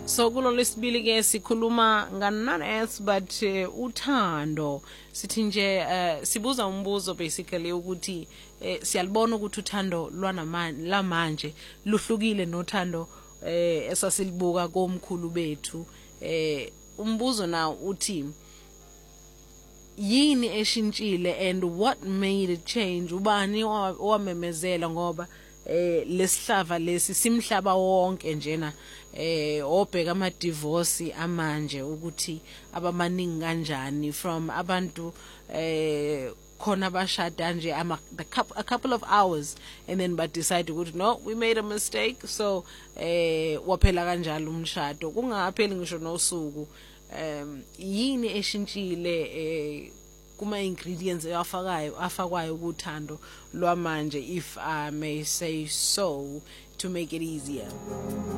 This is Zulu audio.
So kulo lesibili ke sikhuluma none else but uthando. Sithi nje sibuza umbuzo basically ukuthi siyalibona ukuthi uthando lamanje luhlukile nothando esasilibuka komkhulu bethu. Umbuzo na uthi yini eshintshile and what made it change? Ubani owamemezela ngoba lesihlava lesi simhlaba wonke njena obheka ama divorce amanje ukuthi abamaningi kanjani from abantu khona bashada nje a couple of hours and then but decide ukuthi no, we made a mistake, so waphela kanjalo umshado kungapheli ngisho nosuku. Yini eshintshile kuma ingredients afakwayo kuthando lwamanje, if I may say so, to make it easier?